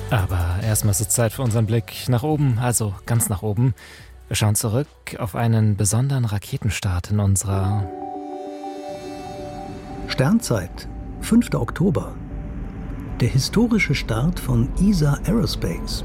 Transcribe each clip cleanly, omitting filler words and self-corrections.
Aber erstmal ist es Zeit für unseren Blick nach oben, also ganz nach oben. Wir schauen zurück auf einen besonderen Raketenstart in unserer Sternzeit, 5. Oktober. Der historische Start von ESA Aerospace.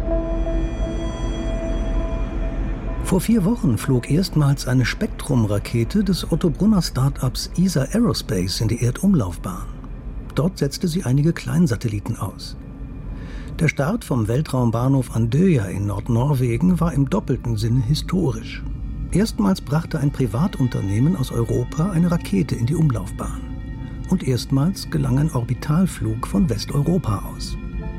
Vor 4 Wochen flog erstmals eine Spektrum-Rakete des Otto-Brunner-Startups ESA Aerospace in die Erdumlaufbahn. Dort setzte sie einige Kleinsatelliten aus. Der Start vom Weltraumbahnhof Andøya in Nordnorwegen war im doppelten Sinne historisch. Erstmals brachte ein Privatunternehmen aus Europa eine Rakete in die Umlaufbahn. Und erstmals gelang ein Orbitalflug von Westeuropa aus.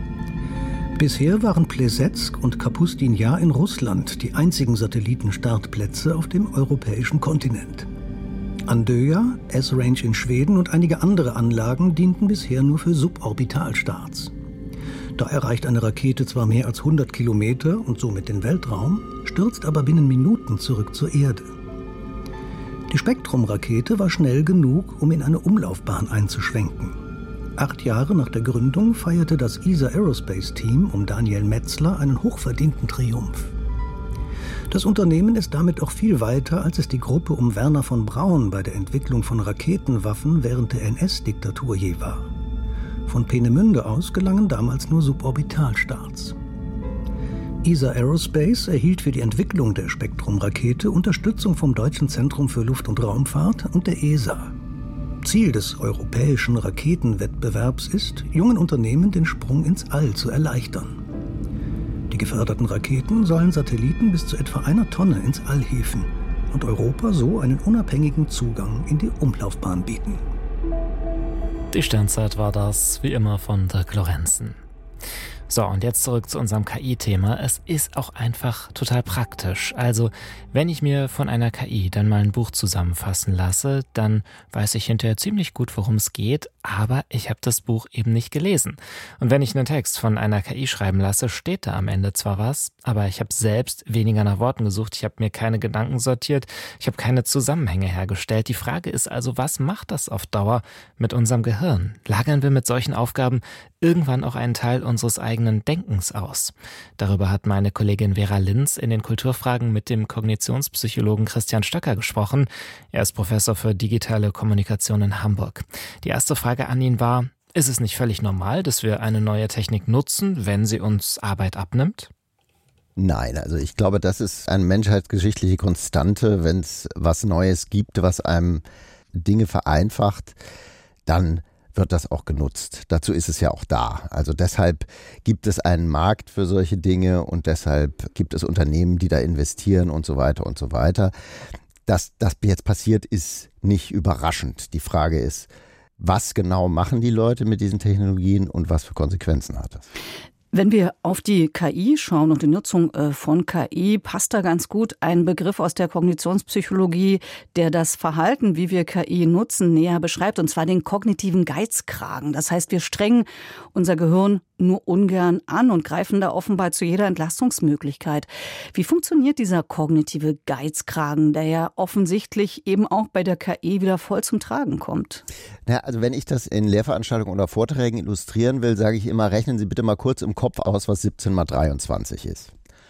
Bisher waren Plesetsk und Kapustin Jar in Russland die einzigen Satellitenstartplätze auf dem europäischen Kontinent. Andøya, S-Range in Schweden und einige andere Anlagen dienten bisher nur für Suborbitalstarts. Da erreicht eine Rakete zwar mehr als 100 Kilometer und somit den Weltraum, stürzt aber binnen Minuten zurück zur Erde. Die Spektrum-Rakete war schnell genug, um in eine Umlaufbahn einzuschwenken. 8 Jahre nach der Gründung feierte das ESA Aerospace-Team um Daniel Metzler einen hochverdienten Triumph. Das Unternehmen ist damit auch viel weiter, als es die Gruppe um Wernher von Braun bei der Entwicklung von Raketenwaffen während der NS-Diktatur je war. Von Peenemünde aus gelangen damals nur Suborbitalstarts. ESA Aerospace erhielt für die Entwicklung der Spektrum-Rakete Unterstützung vom Deutschen Zentrum für Luft- und Raumfahrt und der ESA. Ziel des europäischen Raketenwettbewerbs ist, jungen Unternehmen den Sprung ins All zu erleichtern. Die geförderten Raketen sollen Satelliten bis zu etwa 1 Tonne ins All hieven und Europa so einen unabhängigen Zugang in die Umlaufbahn bieten. Die Sternzeit war das, wie immer, von Dirk Lorenzen. So, und jetzt zurück zu unserem KI-Thema. Es ist auch einfach total praktisch. Also, wenn ich mir von einer KI dann mal ein Buch zusammenfassen lasse, dann weiß ich hinterher ziemlich gut, worum es geht, aber ich habe das Buch eben nicht gelesen. Und wenn ich einen Text von einer KI schreiben lasse, steht da am Ende zwar was, aber ich habe selbst weniger nach Worten gesucht, ich habe mir keine Gedanken sortiert, ich habe keine Zusammenhänge hergestellt. Die Frage ist also, was macht das auf Dauer mit unserem Gehirn? Lagern wir mit solchen Aufgaben irgendwann auch einen Teil unseres eigenen Denkens aus? Darüber hat meine Kollegin Vera Linz in den Kulturfragen mit dem Kognitionspsychologen Christian Stöcker gesprochen. Er ist Professor für digitale Kommunikation in Hamburg. Die erste Frage an ihn war: Ist es nicht völlig normal, dass wir eine neue Technik nutzen, wenn sie uns Arbeit abnimmt? Nein, also ich glaube, das ist eine menschheitsgeschichtliche Konstante. Wenn es was Neues gibt, was einem Dinge vereinfacht, dann wird das auch genutzt. Dazu ist es ja auch da. Also deshalb gibt es einen Markt für solche Dinge und deshalb gibt es Unternehmen, die da investieren und so weiter und so weiter. Dass das jetzt passiert, ist nicht überraschend. Die Frage ist, was genau machen die Leute mit diesen Technologien und was für Konsequenzen hat das? Wenn wir auf die KI schauen und die Nutzung von KI, passt da ganz gut ein Begriff aus der Kognitionspsychologie, der das Verhalten, wie wir KI nutzen, näher beschreibt, und zwar den kognitiven Geizkragen. Das heißt, wir strengen unser Gehirn nur ungern an und greifen da offenbar zu jeder Entlastungsmöglichkeit. Wie funktioniert dieser kognitive Geizkragen, der ja offensichtlich eben auch bei der KI wieder voll zum Tragen kommt? Ja, also wenn ich das in Lehrveranstaltungen oder Vorträgen illustrieren will, sage ich immer, rechnen Sie bitte mal kurz im Kopf aus, was 17 mal 23 ist.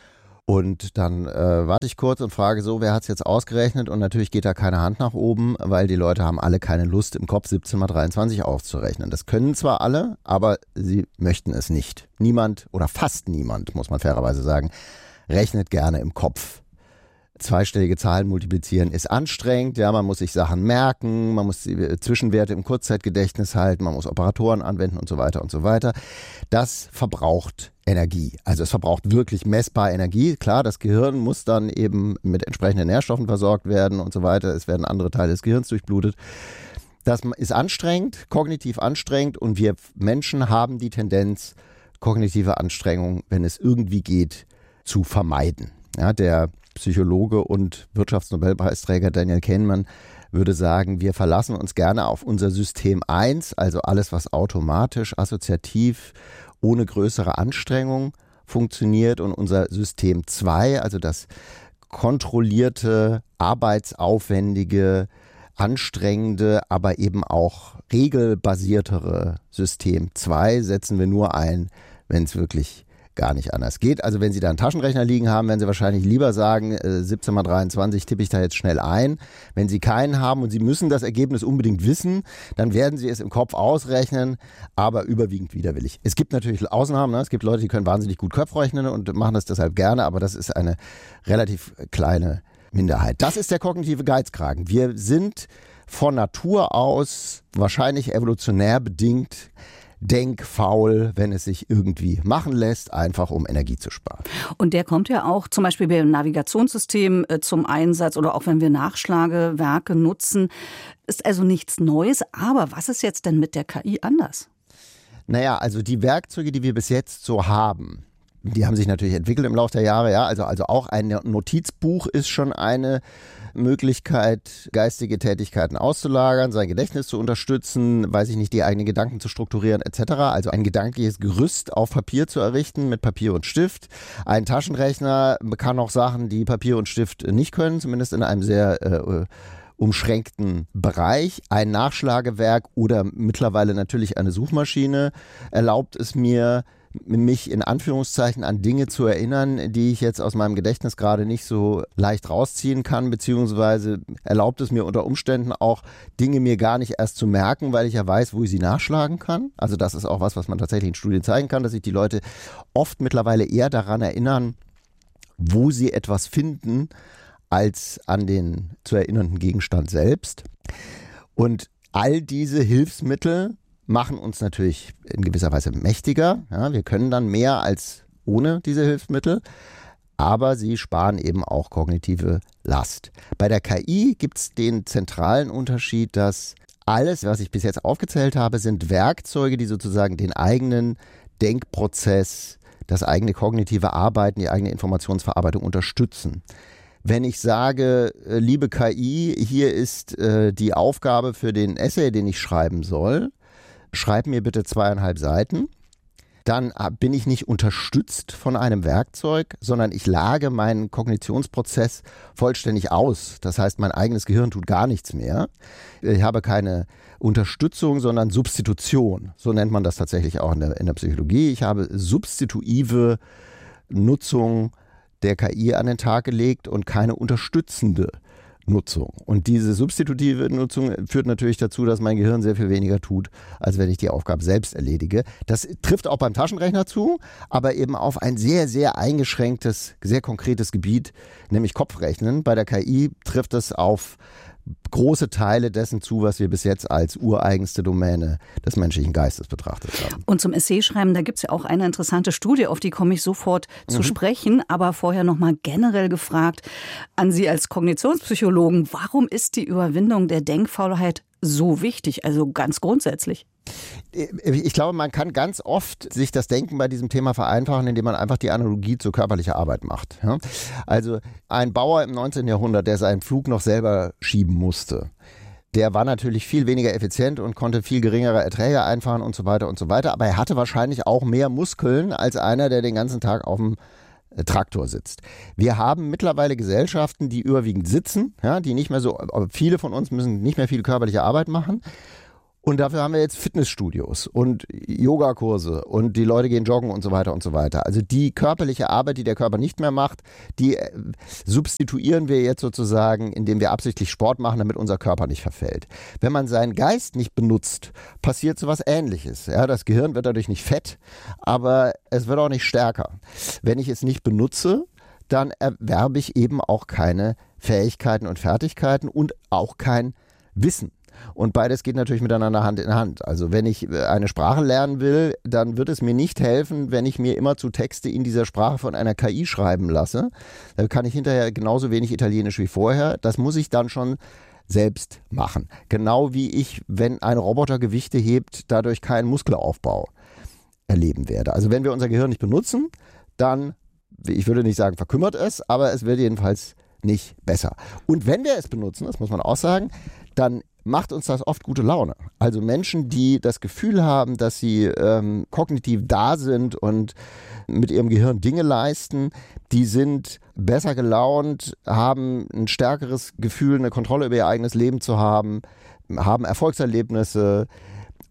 Und dann warte ich kurz und frage so, wer hat es jetzt ausgerechnet? Und natürlich geht da keine Hand nach oben, weil die Leute haben alle keine Lust, im Kopf 17 mal 23 auszurechnen. Das können zwar alle, aber sie möchten es nicht. Niemand oder fast niemand, muss man fairerweise sagen, rechnet gerne im Kopf. Zweistellige Zahlen multiplizieren ist anstrengend, ja, man muss sich Sachen merken, man muss die Zwischenwerte im Kurzzeitgedächtnis halten, man muss Operatoren anwenden und so weiter und so weiter. Das verbraucht Energie. Also es verbraucht wirklich messbar Energie. Klar, das Gehirn muss dann eben mit entsprechenden Nährstoffen versorgt werden und so weiter. Es werden andere Teile des Gehirns durchblutet. Das ist anstrengend, kognitiv anstrengend, und wir Menschen haben die Tendenz, kognitive Anstrengung, wenn es irgendwie geht, zu vermeiden. Ja, der Psychologe und Wirtschaftsnobelpreisträger Daniel Kahneman würde sagen, wir verlassen uns gerne auf unser System 1, also alles, was automatisch, assoziativ, ohne größere Anstrengung funktioniert, und unser System 2, also das kontrollierte, arbeitsaufwendige, anstrengende, aber eben auch regelbasiertere System 2 setzen wir nur ein, wenn es wirklich gar nicht anders geht. Also wenn Sie da einen Taschenrechner liegen haben, werden Sie wahrscheinlich lieber sagen, 17 mal 23 tippe ich da jetzt schnell ein. Wenn Sie keinen haben und Sie müssen das Ergebnis unbedingt wissen, dann werden Sie es im Kopf ausrechnen, aber überwiegend widerwillig. Es gibt natürlich Ausnahmen, ne? Es gibt Leute, die können wahnsinnig gut Kopfrechnen und machen das deshalb gerne, aber das ist eine relativ kleine Minderheit. Das ist der kognitive Geizkragen. Wir sind von Natur aus wahrscheinlich evolutionär bedingt denkfaul, wenn es sich irgendwie machen lässt, einfach um Energie zu sparen. Und der kommt ja auch zum Beispiel beim Navigationssystem zum Einsatz oder auch wenn wir Nachschlagewerke nutzen. Ist also nichts Neues, aber was ist jetzt denn mit der KI anders? Naja, also die Werkzeuge, die wir bis jetzt so haben, die haben sich natürlich entwickelt im Laufe der Jahre, ja. Also auch ein Notizbuch ist schon eine Möglichkeit, geistige Tätigkeiten auszulagern, sein Gedächtnis zu unterstützen, weiß ich nicht, die eigenen Gedanken zu strukturieren etc. Also ein gedankliches Gerüst auf Papier zu errichten mit Papier und Stift. Ein Taschenrechner kann auch Sachen, die Papier und Stift nicht können, zumindest in einem sehr umschränkten Bereich. Ein Nachschlagewerk oder mittlerweile natürlich eine Suchmaschine erlaubt es mir, mich in Anführungszeichen an Dinge zu erinnern, die ich jetzt aus meinem Gedächtnis gerade nicht so leicht rausziehen kann, beziehungsweise erlaubt es mir unter Umständen auch, Dinge mir gar nicht erst zu merken, weil ich ja weiß, wo ich sie nachschlagen kann. Also das ist auch was man tatsächlich in Studien zeigen kann, dass sich die Leute oft mittlerweile eher daran erinnern, wo sie etwas finden, als an den zu erinnernden Gegenstand selbst. Und all diese Hilfsmittel machen uns natürlich in gewisser Weise mächtiger. Ja, wir können dann mehr als ohne diese Hilfsmittel, aber sie sparen eben auch kognitive Last. Bei der KI gibt es den zentralen Unterschied, dass alles, was ich bis jetzt aufgezählt habe, sind Werkzeuge, die sozusagen den eigenen Denkprozess, das eigene kognitive Arbeiten, die eigene Informationsverarbeitung unterstützen. Wenn ich sage, liebe KI, hier ist die Aufgabe für den Essay, den ich schreiben soll, schreib mir bitte 2,5 Seiten, dann bin ich nicht unterstützt von einem Werkzeug, sondern ich lage meinen Kognitionsprozess vollständig aus. Das heißt, mein eigenes Gehirn tut gar nichts mehr. Ich habe keine Unterstützung, sondern Substitution. So nennt man das tatsächlich auch in der Psychologie. Ich habe substitutive Nutzung der KI an den Tag gelegt und keine unterstützende Nutzung. Und diese substitutive Nutzung führt natürlich dazu, dass mein Gehirn sehr viel weniger tut, als wenn ich die Aufgabe selbst erledige. Das trifft auch beim Taschenrechner zu, aber eben auf ein sehr, sehr eingeschränktes, sehr konkretes Gebiet, nämlich Kopfrechnen. Bei der KI trifft es auf große Teile dessen zu, was wir bis jetzt als ureigenste Domäne des menschlichen Geistes betrachtet haben. Und zum Essayschreiben, da gibt es ja auch eine interessante Studie, auf die komme ich sofort zu sprechen, aber vorher nochmal generell gefragt an Sie als Kognitionspsychologen, warum ist die Überwindung der Denkfaulheit so wichtig, also ganz grundsätzlich? Ich glaube, man kann ganz oft sich das Denken bei diesem Thema vereinfachen, indem man einfach die Analogie zur körperlichen Arbeit macht. Ja? Also ein Bauer im 19. Jahrhundert, der seinen Pflug noch selber schieben musste, der war natürlich viel weniger effizient und konnte viel geringere Erträge einfahren und so weiter und so weiter. Aber er hatte wahrscheinlich auch mehr Muskeln als einer, der den ganzen Tag auf dem Traktor sitzt. Wir haben mittlerweile Gesellschaften, die überwiegend sitzen, ja, die nicht mehr so, viele von uns müssen nicht mehr viel körperliche Arbeit machen. Und dafür haben wir jetzt Fitnessstudios und Yogakurse und die Leute gehen joggen und so weiter und so weiter. Also die körperliche Arbeit, die der Körper nicht mehr macht, die substituieren wir jetzt sozusagen, indem wir absichtlich Sport machen, damit unser Körper nicht verfällt. Wenn man seinen Geist nicht benutzt, passiert so was Ähnliches. Ja, das Gehirn wird dadurch nicht fett, aber es wird auch nicht stärker. Wenn ich es nicht benutze, dann erwerbe ich eben auch keine Fähigkeiten und Fertigkeiten und auch kein Wissen. Und beides geht natürlich miteinander Hand in Hand. Also wenn ich eine Sprache lernen will, dann wird es mir nicht helfen, wenn ich mir immerzu Texte in dieser Sprache von einer KI schreiben lasse. Da kann ich hinterher genauso wenig Italienisch wie vorher. Das muss ich dann schon selbst machen. Genau wie ich, wenn ein Roboter Gewichte hebt, dadurch keinen Muskelaufbau erleben werde. Also wenn wir unser Gehirn nicht benutzen, dann, ich würde nicht sagen verkümmert es, aber es wird jedenfalls nicht besser. Und wenn wir es benutzen, das muss man auch sagen, dann macht uns das oft gute Laune. Also Menschen, die das Gefühl haben, dass sie kognitiv da sind und mit ihrem Gehirn Dinge leisten, die sind besser gelaunt, haben ein stärkeres Gefühl, eine Kontrolle über ihr eigenes Leben zu haben, haben Erfolgserlebnisse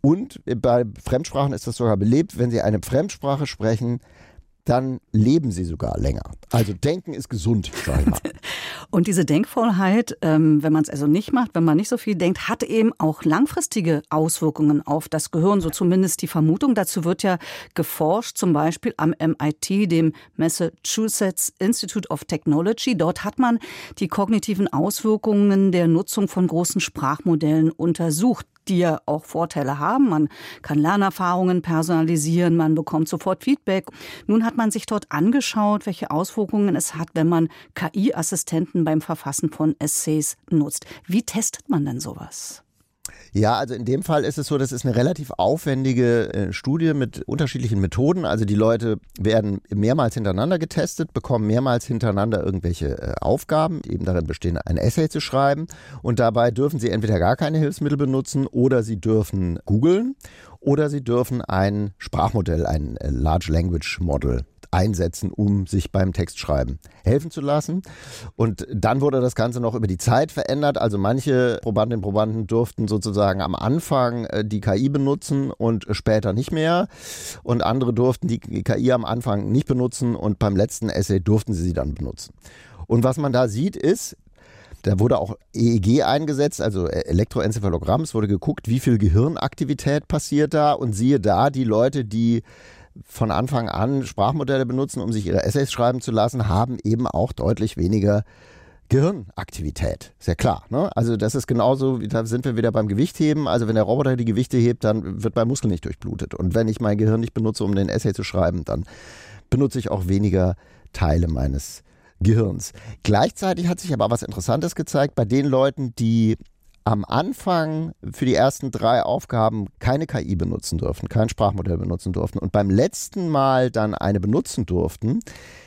Und bei Fremdsprachen ist das sogar belebt, wenn Sie eine Fremdsprache sprechen, dann leben sie sogar länger. Also Denken ist gesund, sag ich mal. Und diese Denkfaulheit, wenn man es also nicht macht, wenn man nicht so viel denkt, hat eben auch langfristige Auswirkungen auf das Gehirn, so zumindest die Vermutung. Dazu wird ja geforscht, zum Beispiel am MIT, dem Massachusetts Institute of Technology. Dort hat man die kognitiven Auswirkungen der Nutzung von großen Sprachmodellen untersucht, die ja auch Vorteile haben. Man kann Lernerfahrungen personalisieren, man bekommt sofort Feedback. Nun hat man sich dort angeschaut, welche Auswirkungen es hat, wenn man KI-Assistenten beim Verfassen von Essays nutzt. Wie testet man denn sowas? Ja, also in dem Fall ist es so, das ist eine relativ aufwendige Studie mit unterschiedlichen Methoden. Also die Leute werden mehrmals hintereinander getestet, bekommen mehrmals hintereinander irgendwelche Aufgaben, die eben darin bestehen, ein Essay zu schreiben. Und dabei dürfen sie entweder gar keine Hilfsmittel benutzen oder sie dürfen googeln oder sie dürfen ein Sprachmodell, ein Large Language Model einsetzen, um sich beim Textschreiben helfen zu lassen. Und dann wurde das Ganze noch über die Zeit verändert. Also manche Probandinnen und Probanden durften sozusagen am Anfang die KI benutzen und später nicht mehr. Und andere durften die KI am Anfang nicht benutzen und beim letzten Essay durften sie dann benutzen. Und was man da sieht ist, da wurde auch EEG eingesetzt, also Elektroenzephalogramm. Es wurde geguckt, wie viel Gehirnaktivität passiert da. Und siehe da, die Leute, die von Anfang an Sprachmodelle benutzen, um sich ihre Essays schreiben zu lassen, haben eben auch deutlich weniger Gehirnaktivität. Ist ja klar, ne? Also das ist genauso, da sind wir wieder beim Gewichtheben. Also wenn der Roboter die Gewichte hebt, dann wird mein Muskel nicht durchblutet. Und wenn ich mein Gehirn nicht benutze, um den Essay zu schreiben, dann benutze ich auch weniger Teile meines Gehirns. Gleichzeitig hat sich aber was Interessantes gezeigt bei den Leuten, die am Anfang für die ersten 3 Aufgaben keine KI benutzen durften, kein Sprachmodell benutzen durften und beim letzten Mal dann eine benutzen durften,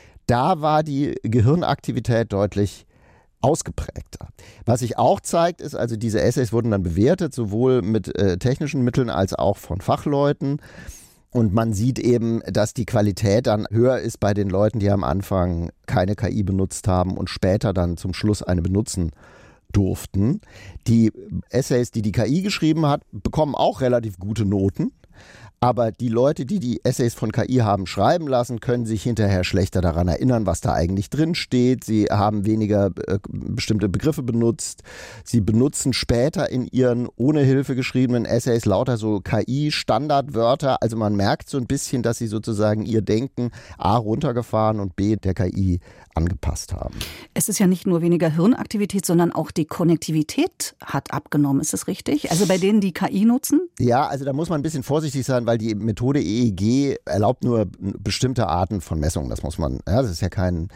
da war die Gehirnaktivität deutlich ausgeprägter. Was sich auch zeigt, ist, also diese Essays wurden dann bewertet, sowohl mit technischen Mitteln als auch von Fachleuten. Und man sieht eben, dass die Qualität dann höher ist bei den Leuten, die am Anfang keine KI benutzt haben und später dann zum Schluss eine benutzen durften. Die Essays, die KI geschrieben hat, bekommen auch relativ gute Noten. Aber die Leute, die die Essays von KI haben schreiben lassen, können sich hinterher schlechter daran erinnern, was da eigentlich drin steht. Sie haben weniger bestimmte Begriffe benutzt. Sie benutzen später in ihren ohne Hilfe geschriebenen Essays lauter so KI-Standardwörter. Also man merkt so ein bisschen, dass sie sozusagen ihr Denken A runtergefahren und B der KI angepasst haben. Es ist ja nicht nur weniger Hirnaktivität, sondern auch die Konnektivität hat abgenommen. Ist das richtig? Also bei denen, die KI nutzen? Ja, also da muss man ein bisschen vorsichtig sein, weil die Methode EEG erlaubt nur bestimmte Arten von Messungen. Das muss man, ja, das ist ja kein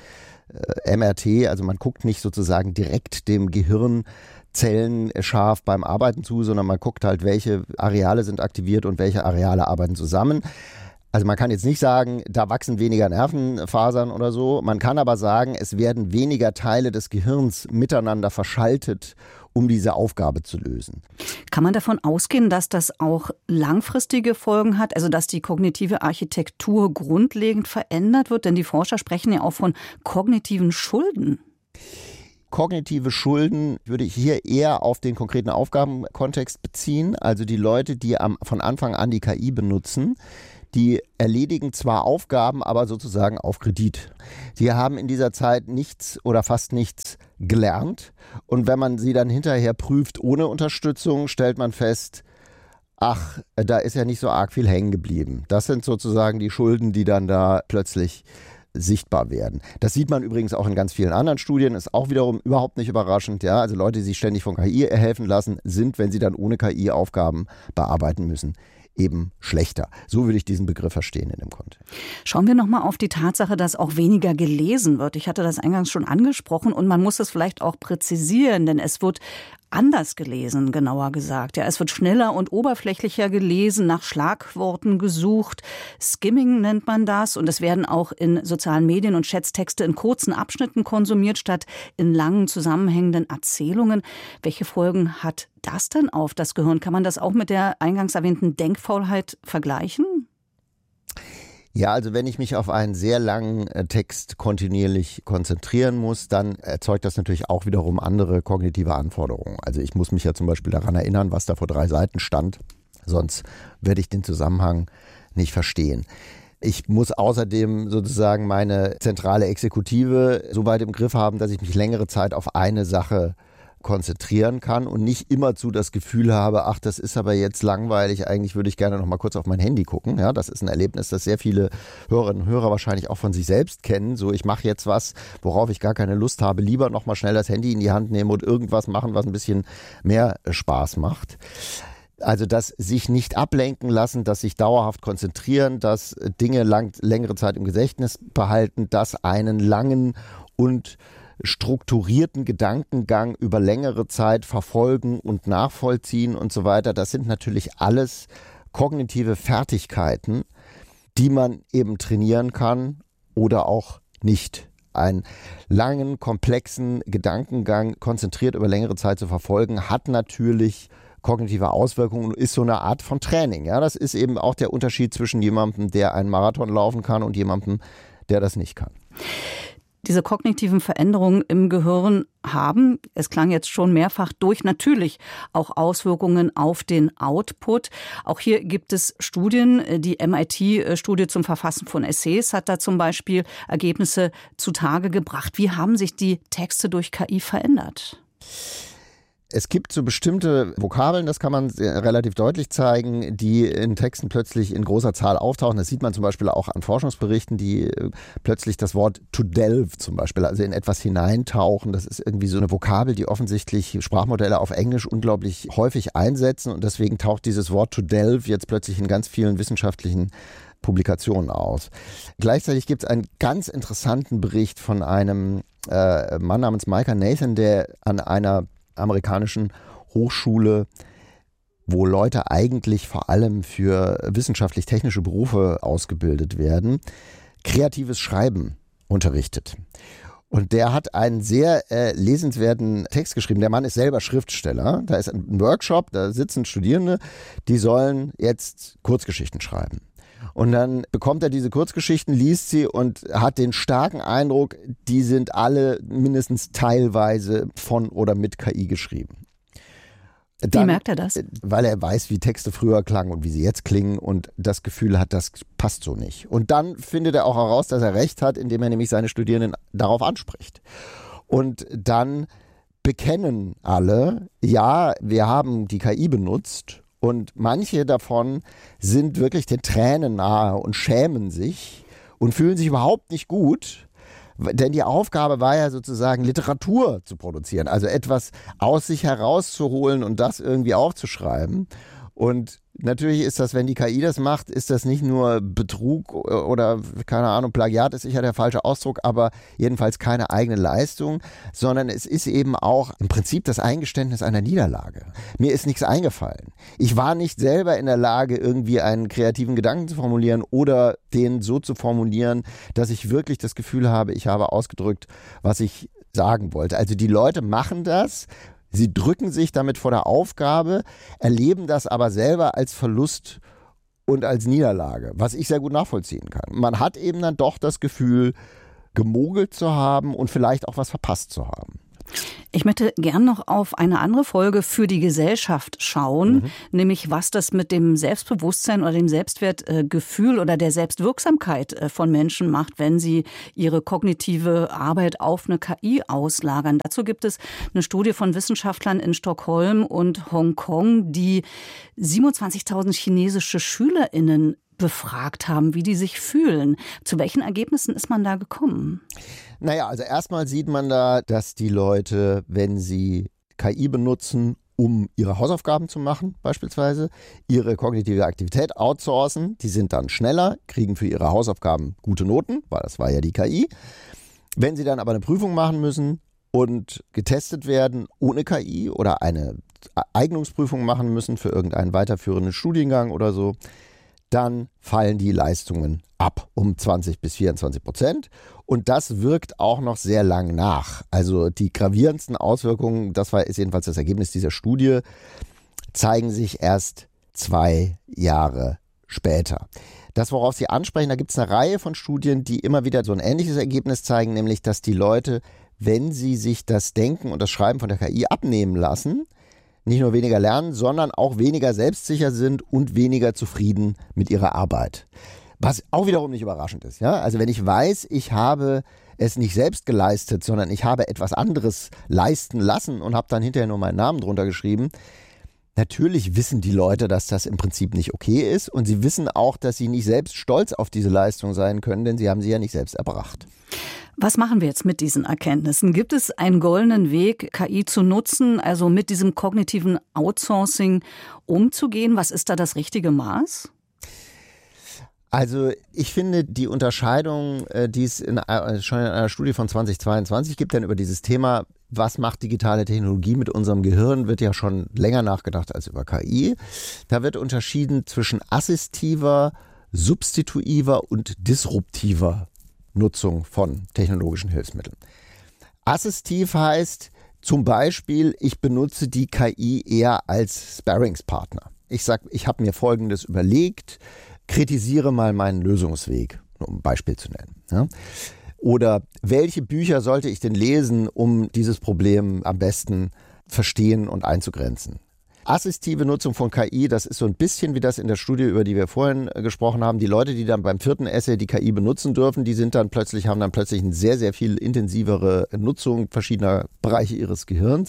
MRT, also man guckt nicht sozusagen direkt dem Gehirn zellenscharf beim Arbeiten zu, sondern man guckt halt, welche Areale sind aktiviert und welche Areale arbeiten zusammen. Also man kann jetzt nicht sagen, da wachsen weniger Nervenfasern oder so. Man kann aber sagen, es werden weniger Teile des Gehirns miteinander verschaltet, um diese Aufgabe zu lösen. Kann man davon ausgehen, dass das auch langfristige Folgen hat, also dass die kognitive Architektur grundlegend verändert wird? Denn die Forscher sprechen ja auch von kognitiven Schulden. Kognitive Schulden würde ich hier eher auf den konkreten Aufgabenkontext beziehen. Also die Leute, die von Anfang an die KI benutzen, die erledigen zwar Aufgaben, aber sozusagen auf Kredit. Sie haben in dieser Zeit nichts oder fast nichts gelernt. Und wenn man sie dann hinterher prüft ohne Unterstützung, stellt man fest, ach, da ist ja nicht so arg viel hängen geblieben. Das sind sozusagen die Schulden, die dann da plötzlich sichtbar werden. Das sieht man übrigens auch in ganz vielen anderen Studien, ist auch wiederum überhaupt nicht überraschend. Ja? Also Leute, die sich ständig von KI helfen lassen, sind, wenn sie dann ohne KI Aufgaben bearbeiten müssen, eben schlechter. So würde ich diesen Begriff verstehen in dem Kontext. Schauen wir nochmal auf die Tatsache, dass auch weniger gelesen wird. Ich hatte das eingangs schon angesprochen und man muss es vielleicht auch präzisieren, denn es wird anders gelesen, genauer gesagt. Ja, es wird schneller und oberflächlicher gelesen, nach Schlagworten gesucht. Skimming nennt man das. Und es werden auch in sozialen Medien und Chats Texte in kurzen Abschnitten konsumiert, statt in langen, zusammenhängenden Erzählungen. Welche Folgen hat das denn auf das Gehirn? Kann man das auch mit der eingangs erwähnten Denkfaulheit vergleichen? Ja, also wenn ich mich auf einen sehr langen Text kontinuierlich konzentrieren muss, dann erzeugt das natürlich auch wiederum andere kognitive Anforderungen. Also ich muss mich ja zum Beispiel daran erinnern, was da vor 3 Seiten stand. Sonst werde ich den Zusammenhang nicht verstehen. Ich muss außerdem sozusagen meine zentrale Exekutive so weit im Griff haben, dass ich mich längere Zeit auf eine Sache konzentrieren kann und nicht immerzu das Gefühl habe, ach, das ist aber jetzt langweilig, eigentlich würde ich gerne noch mal kurz auf mein Handy gucken. Ja, das ist ein Erlebnis, das sehr viele Hörerinnen und Hörer wahrscheinlich auch von sich selbst kennen. So, ich mache jetzt was, worauf ich gar keine Lust habe, lieber noch mal schnell das Handy in die Hand nehmen und irgendwas machen, was ein bisschen mehr Spaß macht. Also das sich nicht ablenken lassen, das sich dauerhaft konzentrieren, das Dinge längere Zeit im Gedächtnis behalten, das einen langen und strukturierten Gedankengang über längere Zeit verfolgen und nachvollziehen und so weiter. Das sind natürlich alles kognitive Fertigkeiten, die man eben trainieren kann oder auch nicht. Einen langen, komplexen Gedankengang konzentriert über längere Zeit zu verfolgen, hat natürlich kognitive Auswirkungen und ist so eine Art von Training. Ja, das ist eben auch der Unterschied zwischen jemandem, der einen Marathon laufen kann und jemandem, der das nicht kann. Diese kognitiven Veränderungen im Gehirn haben, es klang jetzt schon mehrfach durch, natürlich auch Auswirkungen auf den Output. Auch hier gibt es Studien. Die MIT-Studie zum Verfassen von Essays hat da zum Beispiel Ergebnisse zutage gebracht. Wie haben sich die Texte durch KI verändert? Es gibt so bestimmte Vokabeln, das kann man relativ deutlich zeigen, die in Texten plötzlich in großer Zahl auftauchen. Das sieht man zum Beispiel auch an Forschungsberichten, die plötzlich das Wort to delve zum Beispiel, also in etwas hineintauchen. Das ist irgendwie so eine Vokabel, die offensichtlich Sprachmodelle auf Englisch unglaublich häufig einsetzen. Und deswegen taucht dieses Wort to delve jetzt plötzlich in ganz vielen wissenschaftlichen Publikationen aus. Gleichzeitig gibt es einen ganz interessanten Bericht von einem Mann namens Micah Nathan, der an einer amerikanischen Hochschule, wo Leute eigentlich vor allem für wissenschaftlich-technische Berufe ausgebildet werden, kreatives Schreiben unterrichtet. Und der hat einen sehr lesenswerten Text geschrieben. Der Mann ist selber Schriftsteller. Da ist ein Workshop, da sitzen Studierende, die sollen jetzt Kurzgeschichten schreiben. Und dann bekommt er diese Kurzgeschichten, liest sie und hat den starken Eindruck, die sind alle mindestens teilweise von oder mit KI geschrieben. Wie merkt er das? Weil er weiß, wie Texte früher klangen und wie sie jetzt klingen und das Gefühl hat, das passt so nicht. Und dann findet er auch heraus, dass er recht hat, indem er nämlich seine Studierenden darauf anspricht. Und dann bekennen alle, ja, wir haben die KI benutzt. Und manche davon sind wirklich den Tränen nahe und schämen sich und fühlen sich überhaupt nicht gut, denn die Aufgabe war ja sozusagen Literatur zu produzieren, also etwas aus sich herauszuholen und das irgendwie aufzuschreiben. Und natürlich ist das, wenn die KI das macht, ist das nicht nur Betrug oder, keine Ahnung, Plagiat ist sicher der falsche Ausdruck, aber jedenfalls keine eigene Leistung, sondern es ist eben auch im Prinzip das Eingeständnis einer Niederlage. Mir ist nichts eingefallen. Ich war nicht selber in der Lage, irgendwie einen kreativen Gedanken zu formulieren oder den so zu formulieren, dass ich wirklich das Gefühl habe, ich habe ausgedrückt, was ich sagen wollte. Also die Leute machen das. Sie drücken sich damit vor der Aufgabe, erleben das aber selber als Verlust und als Niederlage, was ich sehr gut nachvollziehen kann. Man hat eben dann doch das Gefühl, gemogelt zu haben und vielleicht auch was verpasst zu haben. Ich möchte gern noch auf eine andere Folge für die Gesellschaft schauen, nämlich was das mit dem Selbstbewusstsein oder dem Selbstwertgefühl oder der Selbstwirksamkeit von Menschen macht, wenn sie ihre kognitive Arbeit auf eine KI auslagern. Dazu gibt es eine Studie von Wissenschaftlern in Stockholm und Hongkong, die 27.000 chinesische SchülerInnen befragt haben, wie die sich fühlen. Zu welchen Ergebnissen ist man da gekommen? Naja, also erstmal sieht man da, dass die Leute, wenn sie KI benutzen, um ihre Hausaufgaben zu machen, beispielsweise, ihre kognitive Aktivität outsourcen, die sind dann schneller, kriegen für ihre Hausaufgaben gute Noten, weil das war ja die KI. Wenn sie dann aber eine Prüfung machen müssen und getestet werden ohne KI oder eine Eignungsprüfung machen müssen für irgendeinen weiterführenden Studiengang oder so, dann fallen die Leistungen ab um 20-24%. Und das wirkt auch noch sehr lang nach. Also die gravierendsten Auswirkungen, ist jedenfalls das Ergebnis dieser Studie, zeigen sich erst 2 Jahre später. Das, worauf Sie ansprechen, da gibt es eine Reihe von Studien, die immer wieder so ein ähnliches Ergebnis zeigen, nämlich, dass die Leute, wenn sie sich das Denken und das Schreiben von der KI abnehmen lassen, nicht nur weniger lernen, sondern auch weniger selbstsicher sind und weniger zufrieden mit ihrer Arbeit. Was auch wiederum nicht überraschend ist. Ja? Also wenn ich weiß, ich habe es nicht selbst geleistet, sondern ich habe etwas anderes leisten lassen und habe dann hinterher nur meinen Namen drunter geschrieben, natürlich wissen die Leute, dass das im Prinzip nicht okay ist und sie wissen auch, dass sie nicht selbst stolz auf diese Leistung sein können, denn sie haben sie ja nicht selbst erbracht. Was machen wir jetzt mit diesen Erkenntnissen? Gibt es einen goldenen Weg, KI zu nutzen, also mit diesem kognitiven Outsourcing umzugehen? Was ist da das richtige Maß? Also ich finde die Unterscheidung, die es schon in einer Studie von 2022 gibt, denn über dieses Thema, was macht digitale Technologie mit unserem Gehirn, wird ja schon länger nachgedacht als über KI. Da wird unterschieden zwischen assistiver, substituiver und disruptiver Nutzung von technologischen Hilfsmitteln. Assistiv heißt zum Beispiel, ich benutze die KI eher als Sparringspartner. Ich sage, ich habe mir Folgendes überlegt, kritisiere mal meinen Lösungsweg, um ein Beispiel zu nennen. Ja? Oder welche Bücher sollte ich denn lesen, um dieses Problem am besten verstehen und einzugrenzen? Assistive Nutzung von KI, das ist so ein bisschen wie das in der Studie, über die wir vorhin gesprochen haben. Die Leute, die dann beim 4. Essay die KI benutzen dürfen, die haben dann plötzlich eine sehr, sehr viel intensivere Nutzung verschiedener Bereiche ihres Gehirns.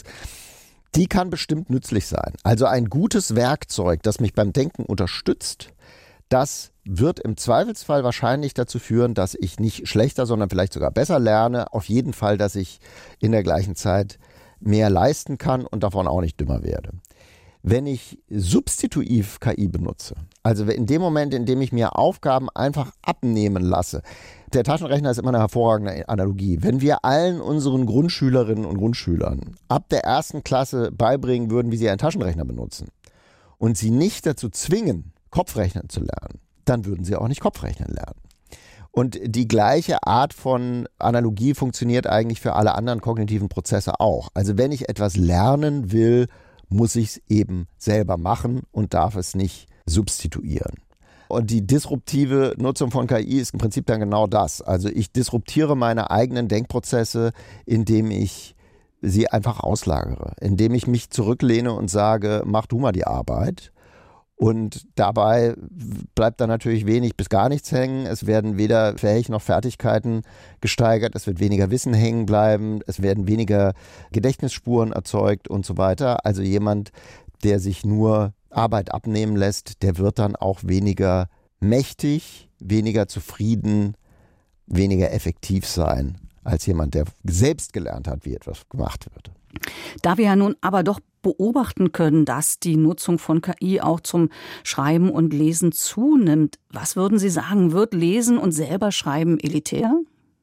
Die kann bestimmt nützlich sein. Also ein gutes Werkzeug, das mich beim Denken unterstützt, das wird im Zweifelsfall wahrscheinlich dazu führen, dass ich nicht schlechter, sondern vielleicht sogar besser lerne. Auf jeden Fall, dass ich in der gleichen Zeit mehr leisten kann und davon auch nicht dümmer werde. Wenn ich substitutiv KI benutze, also in dem Moment, in dem ich mir Aufgaben einfach abnehmen lasse, der Taschenrechner ist immer eine hervorragende Analogie. Wenn wir allen unseren Grundschülerinnen und Grundschülern ab der 1. Klasse beibringen würden, wie sie einen Taschenrechner benutzen und sie nicht dazu zwingen, Kopfrechnen zu lernen, dann würden sie auch nicht Kopfrechnen lernen. Und die gleiche Art von Analogie funktioniert eigentlich für alle anderen kognitiven Prozesse auch. Also wenn ich etwas lernen will, muss ich es eben selber machen und darf es nicht substituieren. Und die disruptive Nutzung von KI ist im Prinzip dann genau das. Also ich disruptiere meine eigenen Denkprozesse, indem ich sie einfach auslagere, indem ich mich zurücklehne und sage, mach du mal die Arbeit. Und dabei bleibt dann natürlich wenig bis gar nichts hängen. Es werden weder Fähigkeiten noch Fertigkeiten gesteigert. Es wird weniger Wissen hängen bleiben. Es werden weniger Gedächtnisspuren erzeugt und so weiter. Also jemand, der sich nur Arbeit abnehmen lässt, der wird dann auch weniger mächtig, weniger zufrieden, weniger effektiv sein als jemand, der selbst gelernt hat, wie etwas gemacht wird. Da wir ja nun aber doch beobachten können, dass die Nutzung von KI auch zum Schreiben und Lesen zunimmt. Was würden Sie sagen, wird Lesen und selber Schreiben elitär?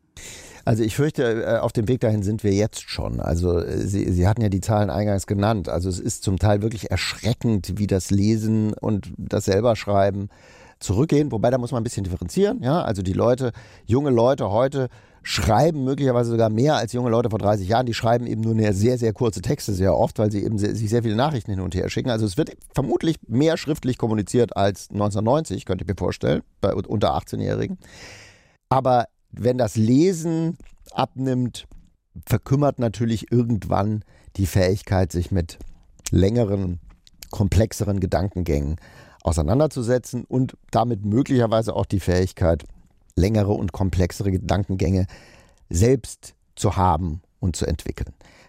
Also ich fürchte, auf dem Weg dahin sind wir jetzt schon. Also Sie hatten ja die Zahlen eingangs genannt. Also es ist zum Teil wirklich erschreckend, wie das Lesen und das selber Schreiben zurückgehen. Wobei, da muss man ein bisschen differenzieren. Ja? Also die Leute, junge Leute heute schreiben möglicherweise sogar mehr als junge Leute vor 30 Jahren. Die schreiben eben nur eine sehr, sehr kurze Texte sehr oft, weil sie eben sich sehr viele Nachrichten hin und her schicken. Also es wird vermutlich mehr schriftlich kommuniziert als 1990, könnte ich mir vorstellen, bei unter 18-Jährigen. Aber wenn das Lesen abnimmt, verkümmert natürlich irgendwann die Fähigkeit, sich mit längeren, komplexeren Gedankengängen auseinanderzusetzen und damit möglicherweise auch die Fähigkeit, längere und komplexere Gedankengänge selbst zu haben und zu entwickeln.